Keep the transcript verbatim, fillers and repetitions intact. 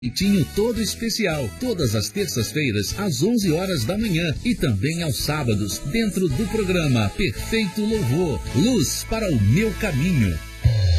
Jeitinho todo especial, todas as terças-feiras às onze horas da manhã e também aos sábados, dentro do programa Perfeito Louvor, Luz para o Meu Caminho.